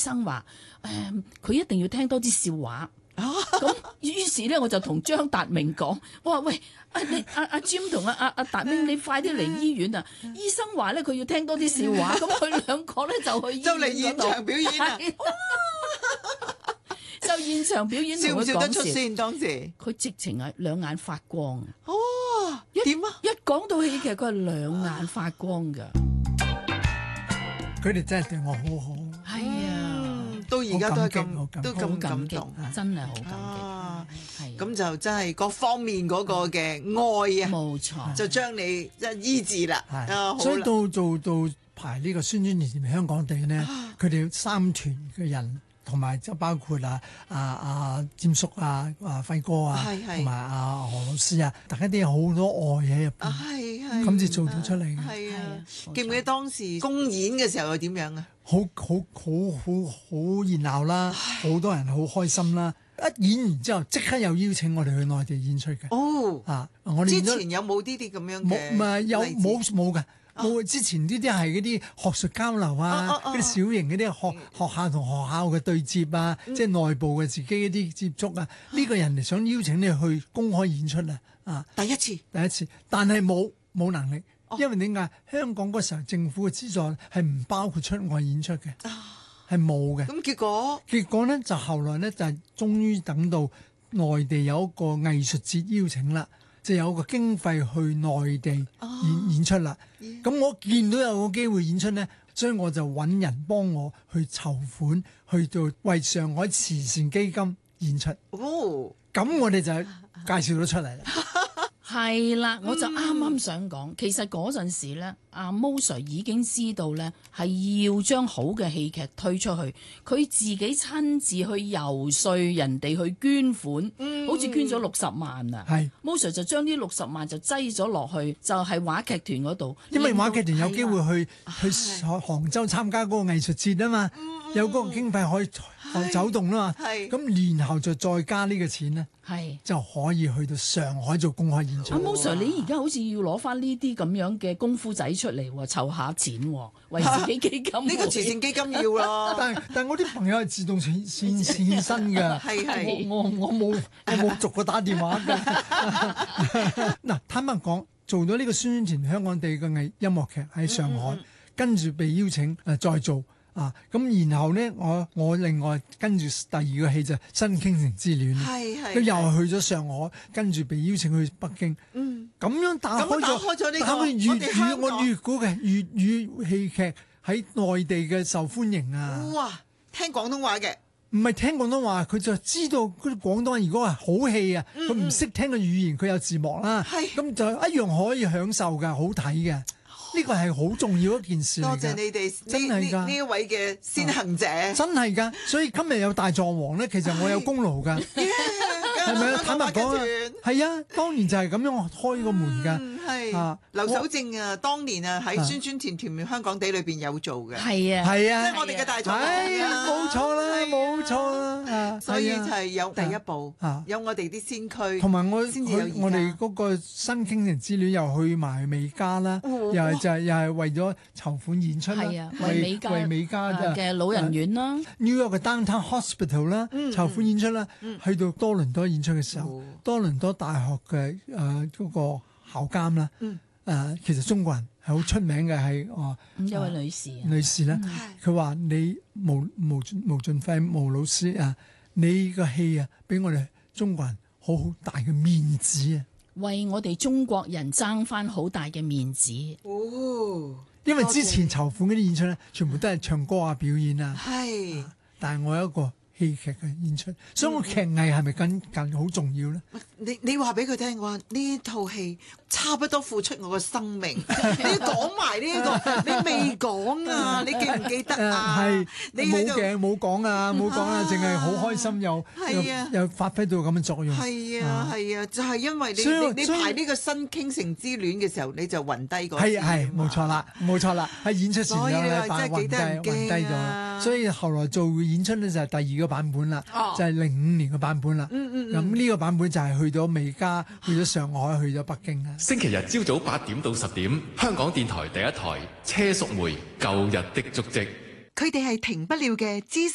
生話佢一定要聽多啲笑話。咁於是咧，我就同張達明講，我話喂，阿 Jim 同阿達明，你快啲嚟醫院啊！醫生話咧，佢要聽多啲笑話，咁佢兩個咧就去醫院就嚟現場表演啊！ 就現場表演， 笑唔笑得出先？ 先？當時佢直情係兩眼發光啊！ 哦，點啊？ 一講到戲劇，佢係兩眼發光㗎。 佢哋真係對我好好。 係啊， 到而家都係咁， 好感激都咁感激動。， 真係好感啊激。係咁就真係各方面嗰個嘅愛啊， 冇錯， 就將你醫治啦。 係啊，好所以啦到排呢個孫尊年香港地呢，佢哋三團嘅人，同埋就包括詹叔輝哥係係同埋何老師啊，大家都有好多愛喺入邊， 係咁至做到出嚟嘅。 係啊， 冇錯記唔記得當時公演嘅時候係點樣啊？ 好熱鬧啦，好多人好開心啦。一演完之後，即刻又邀請我哋去內地演出嘅。 哦， 我哋之演咗前有冇呢啲咁樣冇嘅？ 唔係有冇㗎？冇之前呢啲係嗰啲學術交流嗰啲小型嗰啲學校同學校嘅對接啊，即係內部嘅自己一啲接觸啊。呢個人哋想邀請你去公開演出啊， 第一次， 但係冇能力，因為點解香港嗰時候政府嘅資助係唔包括出外演出嘅，係冇嘅。 咁結果呢，就後來呢，就係終於等到內地有一個藝術節邀請啦。就有個經費去內地演出啦。咁我見到有個機會演出呢，所以我就揾人幫我去籌款，去做為上海慈善基金演出。 哦， 咁我哋就介紹咗出嚟啦。 係啦，我就啱啱想講，其實嗰陣時咧，阿毛 Sir 已經知道咧係要將好嘅戲劇推出去，佢自己親自去游說人哋去捐款，好似捐咗60萬啊。 係毛 Sir 就將呢60萬就擠咗落去，就係話劇團嗰度， 因為話劇團有令到機會去杭州參加嗰個藝術節啊嘛，有嗰個經費可以走動啦嘛。咁然後就再加呢個錢呢， 係就可以去到上海做公開演出。 阿毛 Sir，你而家好似要攞翻呢啲咁樣嘅功夫仔出嚟喎，籌下錢喎，為自己基金會。 呢個慈善基金要啦。 但我啲朋友係自動獻身㗎， 係我冇逐個打電話㗎。嗱，坦白講，做咗呢個孫尊田香港地嘅音樂劇喺上海，跟住被邀請再做。咁然後呢，我另外跟住第二個戲就《新傾城之戀》，咁又係去咗上海，跟住被邀請去北京。咁樣打開咗呢個粵語，我越估嘅粵語戲劇喺內地嘅受歡迎啊！ 哇，聽廣東話嘅， 唔係聽廣東話，佢就知道嗰啲廣東話如果係好戲啊，佢唔識聽嘅語言，佢有字幕啦，咁就一樣可以享受㗎，好睇嘅。呢個係好重要一件事嚟㗎。 多謝你哋， 真係㗎， 呢一位嘅先行者， 真係㗎。所以今日有大狀王咧，其實我有功勞㗎，係咪啊？坦白講啊，係啊，當年就係咁樣開個門㗎。 係劉守正啊，當年啊喺孫尊田團圓香港地裏邊有做嘅， 係啊， 係啊， 即係我哋嘅大狀王， 冇錯啦，冇錯啦。 所以就係有第一步，有我哋啲先驅， 同埋我我哋嗰個新傾城之戀又去埋美加啦，又係為咗籌款演出啦，為美加嘅老人院啦 ，New York 嘅 Downtown Hospital 啦，籌款演出啦，去到多倫多演出嘅時候，多倫多大學嘅嗰個校監啦，其實中國人係好出名嘅，係一位女士啦，佢話你毛俊輝毛老師啊，你個戲啊，俾我哋中國人好大嘅面子啊， 為我哋中國人爭翻好大嘅面子。 因為之前籌款嗰啲演出咧，全部都係唱歌啊、表演啊，但係我有一個戲劇嘅演出，所以我劇藝係咪更好重要咧？ 你話俾佢聽，我話呢套戲差不多付出我個生命，你要講埋呢個，你未講啊？你記唔記得啊？ 係你冇講啊，淨係好開心又發揮到咁嘅作用。 係啊，就係因為你排呢個新傾城之戀嘅時候，你就暈低個。 係冇錯啦，喺演出前有禮拜暈低咗，所以後來做演出咧就係第二個版本啦，就係05年嘅版本啦。咁呢個版本就係去咗美加，去咗上海，去咗北京啦。 星期日朝早8點到10點，香港電台第一台車淑梅舊日的足跡。 佢哋係停不了嘅資